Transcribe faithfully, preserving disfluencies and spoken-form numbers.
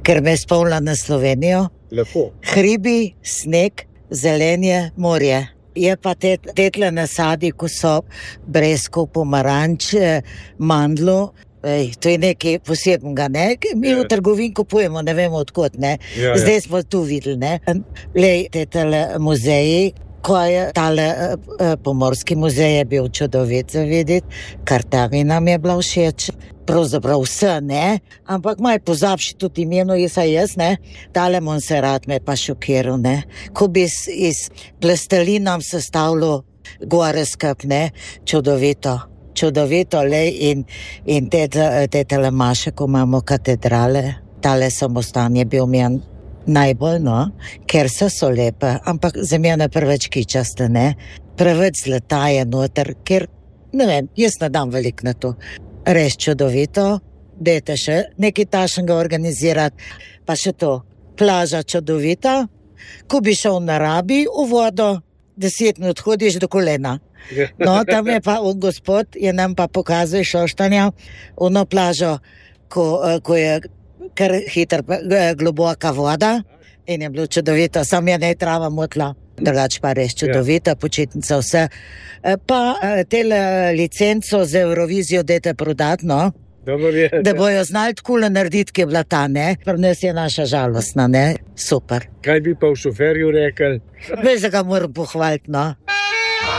ker me je spomnila na Slovenijo. Lepo. Hribi, sneg, zelenje, morje. Je pa te, tetle nasadi, ko so breskov, pomaranč, mandlo. Ej, to je nekaj posebnega, ne? Mi v trgovini kupujemo, ne vemo odkot, ne? Ja, ja. Zdaj smo tu videli, ne? Lej, te tale muzeji, ko je tale uh, pomorski muzej je bil čudovit za videti, Kartagina mi je bila všeč, pravzaprav vse, ne? Ampak maj pozabši tudi imeno, jaz, jaz, ne? Tale Montserrat me pa šokiral, ne? Ko bi iz, iz plastelinom sestavljal gore skup, ne? Čudovito. Čudovito, lej, in, in te, te telemaše, ko imamo katedrale, tale samostan je bil mjen najbolj, no, ker se so lepe, ampak za mene preveč kičaste, ne, preveč zlata je noter, ker, ne vem, jaz ne dam veliko na to. Res čudovito, dajte še nekaj tašnega organizirati, pa še to, plaža čudovita, ko bi šel na rabi v vodo, deset minut hodiš do kolena. No, tam je pa on gospod, je nam pa pokazal Šoštanja, ono plažo, ko, ko je kar hiter, globoka voda in je bilo čudovito, sam je ne trava motla, drugač pa res čudovita, počitnica vse. Pa tele licenco za Eurovizijo dajte prodati, no, da bojo znali takole narediti, ki je bila ta, ne, pri nas je naša žalostna, ne, super. Kaj bi pa v šoferju rekel? Veš, da ga moram pohvaliti, no.